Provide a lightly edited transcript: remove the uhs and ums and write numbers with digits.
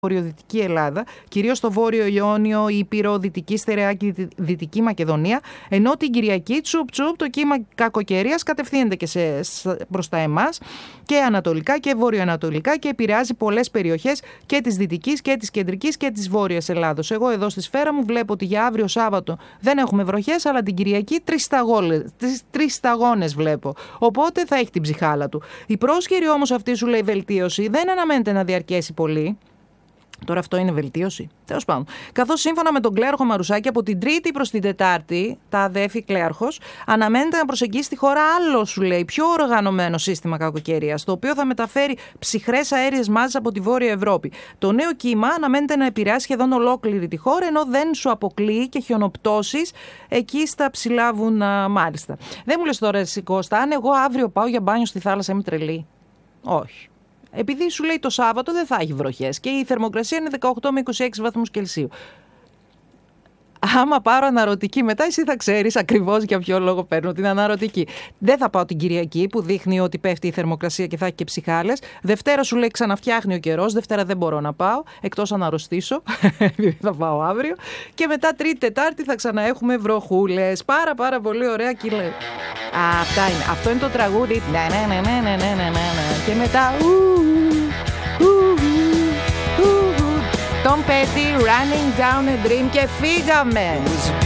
βορειοδυτική Ελλάδα, κυρίως στο Βόρειο Ιόνιο, Ήπειρο, Δυτική Στερεά και Δυτική Μακεδονία, ενώ την Κυριακή τσουπ το κύμα κακοκαιρίας κατευθύνεται και προς τα εμάς και ανατολικά και βορειοανατολικά και επηρεάζει πολλές περιοχές και της Δυτικής και της Κεντρικής και της Βόρειας Ελλάδος. Εγώ εδώ στη σφαίρα μου βλέπω ότι για αύριο Σάββατο δεν έχουμε βροχές, αλλά την Κυριακή τρεις σταγόνες βλέπω. Οπότε θα έχει την ψυχάλα του. Η πρόσχερη όμως αυτή σου λέει βελτίωση δεν αναμένεται να διαρκέσει πολύ. Τώρα αυτό είναι βελτίωση. Τέλος πάντων. Καθώς σύμφωνα με τον κλέαρχο Μαρουσάκη, από την Τρίτη προς την Τετάρτη, τα αδέφη κλέαρχος, αναμένεται να προσεγγίσει τη χώρα άλλο, σου λέει, πιο οργανωμένο σύστημα κακοκαιρίας, το οποίο θα μεταφέρει ψυχρές αέριες μάζες από τη Βόρεια Ευρώπη. Το νέο κύμα αναμένεται να επηρεάσει σχεδόν ολόκληρη τη χώρα, ενώ δεν σου αποκλείει και χιονοπτώσεις εκεί στα ψηλά βουνά, μάλιστα. Δεν μου λες τώρα, εσύ Κώστα, αν εγώ αύριο πάω για μπάνιο στη θάλασσα, είμαι τρελή? Όχι. Επειδή σου λέει το Σάββατο δεν θα έχει βροχές και η θερμοκρασία είναι 18 με 26 βαθμούς Κελσίου. Άμα πάρω αναρωτική μετά, εσύ θα ξέρεις ακριβώς για ποιο λόγο παίρνω την αναρωτική. Δεν θα πάω την Κυριακή που δείχνει ότι πέφτει η θερμοκρασία και θα έχει και ψυχάλες. Δευτέρα σου λέει ξαναφτιάχνει ο καιρός. Δευτέρα δεν μπορώ να πάω, εκτός αν αρρωστήσω. Θα πάω αύριο. Και μετά Τρίτη, Τετάρτη θα ξαναέχουμε βροχούλες. Πάρα πολύ ωραία κύλε. Αυτά είναι. Αυτό είναι το τραγούδι. Και μετά. Tom Petty, Running Down a Dream και φύγαμε!